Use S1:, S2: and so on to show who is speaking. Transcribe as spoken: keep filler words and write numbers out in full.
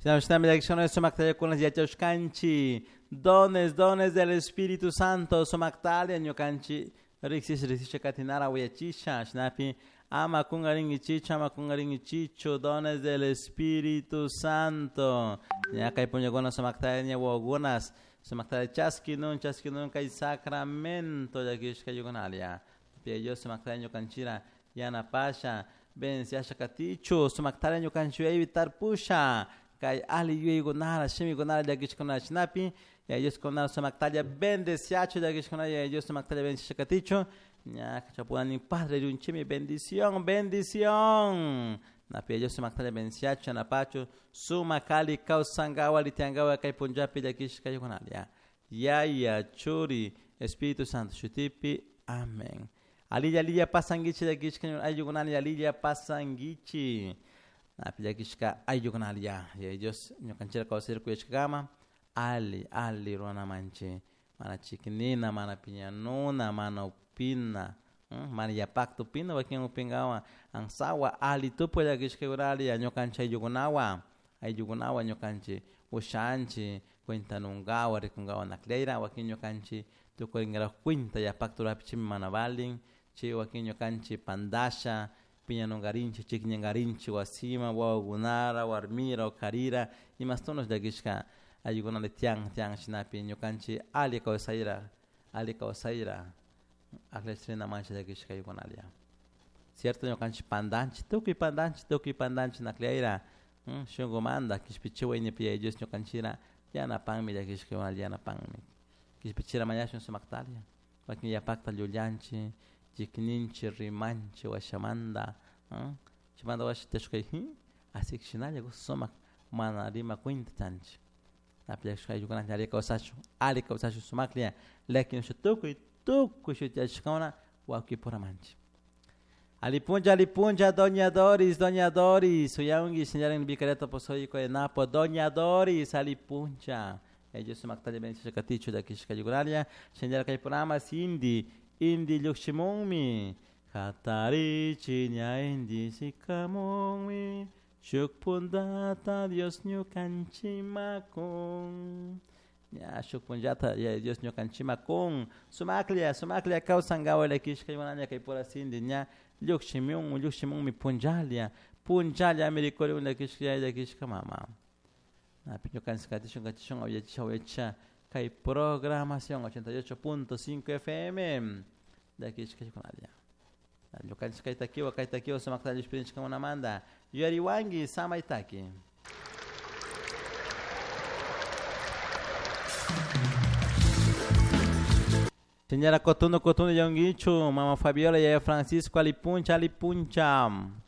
S1: Dones, dones del Espíritu Santo, somaktalia nyokanchi, rixis rixis katinara huyachisha, shnapi, ama kungaring ichicha, ama kungaring ichicho, dones del Espíritu Santo. Ya kay punyagona somaktalia nya wogunas, somaktalia chaskinun, chaskinun kay sacramento, ya kish kayugonalia. Pia yo somaktalia nyokanchira, yana pasha, ben siasha katicho, somaktalia nyokanchu evitar pusha. Kay ali yu gonara shimi gonara da gishkona shnapi ya yus konara samaktalia bendeciacho da gishkona ya yus samaktalia bendiciaticho ya kachapuani padre de un chimi bendición bendición na pia yus samaktalia bendiciacho na pacho suma kali kausangawa litiangawa kay punjapi da gishkaya gonalia ya ya churi Espíritu Santo shutipi amen ali ya liya pasangichi da gishkaya ayugonani ali ya pasangichi na pia kishka ayugonalia ya Dios nyokanchira kwa sirku yeshkama ali ali rona manche mana chikinina mana pinyanuna mana upina hmm? mana ya pacto pina wakin upingawa ang sawa ali tupo ya kishka gonalia nyokancha ayugonawa ayugonawa nyokanchi ushanchi kwenta nungawa rekungawa nakleira wakin nyokanchi tuko ingara kwinta ya pacto rapichim mana baling chi wakin nyokanchi pandasha piña no garinche, chiquiña garinche, wasima, wagunara, warmira, karira, y más tonos de gishka, ayugona de tiang, tiang, shinapi, nyokanchi, ali kausaira, ali kausaira, aklestrina mancha de gishka yugonalia. Cierto, nyokanchi pandanchi, toki pandanchi, toki pandanchi nakleira, shungo manda, kishpichiwa ini pia ellos nyokanchira, yana pangmi de gishka yugonalia, yana pangmi. Kishpichira mayashun sumaktalia, wakin ya pacta yulianchi, jikninchi rimanchi washamanda shamanda wash teshkai asik shinalia go soma mana rima kwinta tanchi apia shkai jugana jari ka usachu ali ka usachu sumaklia lakini shutuku tuku shutashkauna wa kipora manchi alipunja alipunja doña Doris doña Doris uyangi señora en bicareto posoi ko enapo doña Doris alipunja ellos sumaktalia ben shakaticho da kishka juganalia señora kai programa Cindy Indi Luximongmi, Hatari Chinya Indi Sikamongmi, Shukpundata Dios Nyukanchimakong. Ya Shukpundata Dios Nyukanchimakong. Sumaklia, Sumaklia Kausangawa Lekish Kaymananya Kaipura Sindi, Nya Luximong, Luximongmi Punjalia, Punjalia Amerikori Lekish Kaya Lekish Kamama. Na Pinyukan Skatishon Gatishon Oyecha. Hay programación ochenta y ocho punto cinco F M de aquí es que con allá lo que es que está aquí o que está aquí o se marca el espíritu como una manda Yuri Wangi sama itaki señora Cotuno Cotuno Yongichu mama Fabiola y Francisco Alipuncha Alipuncha